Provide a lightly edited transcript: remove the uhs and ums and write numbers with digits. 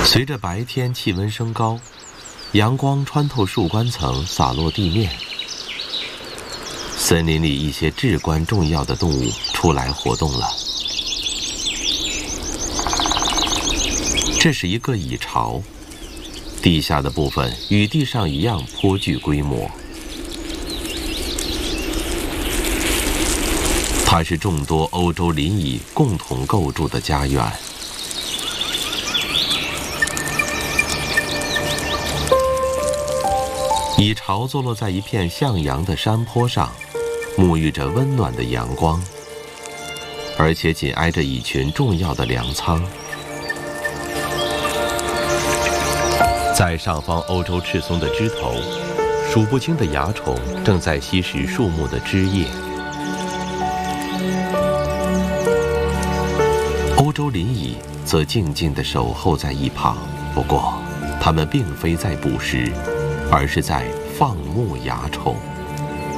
随着白天气温升高，阳光穿透树冠层洒落地面，森林里一些至关重要的动物出来活动了。这是一个蚁巢，地下的部分与地上一样颇具规模。它是众多欧洲林蚁共同构筑的家园。蚁巢坐落在一片向阳的山坡上，沐浴着温暖的阳光，而且紧挨着蚁群重要的粮仓。在上方欧洲赤松的枝头，数不清的蚜虫正在吸食树木的枝叶。欧洲林蚁则静静地守候在一旁，不过它们并非在捕食，而是在放牧蚜虫。